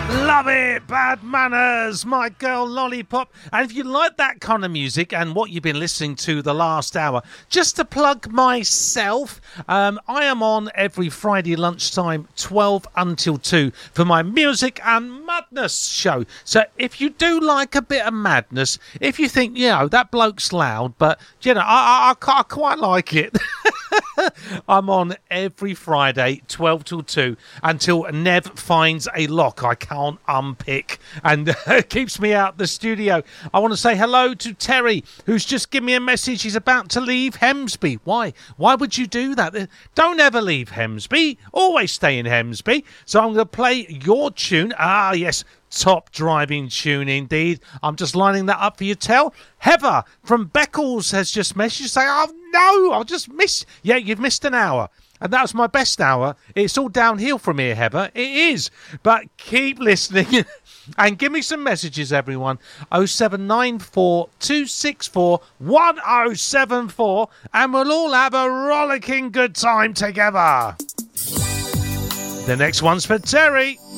Love it, Bad Manners, My Girl Lollipop. And if you like that kind of music and what you've been listening to the last hour, just to plug myself, I am on every Friday lunchtime, 12 until 2, for my Music and Madness show. So if you do like a bit of madness, if you think, that bloke's loud, but, I quite like it. I'm on every Friday, 12 till 2, until Nev finds a lock I can't unpick and keeps me out the studio. I want to say hello to Terry, who's just given me a message. He's about to leave Hemsby. Why? Why would you do that? Don't ever leave Hemsby. Always stay in Hemsby. So I'm going to play your tune. Ah, yes. Top driving tune indeed. I'm just lining that up for you, Tell. Heather from Beccles has just messaged saying, oh no, I'll just miss. Yeah, you've missed an hour. And that was my best hour. It's all downhill from here, Heather. It is. But keep listening and give me some messages, everyone. 0794 264 1074. And we'll all have a rollicking good time together. The next one's for Terry.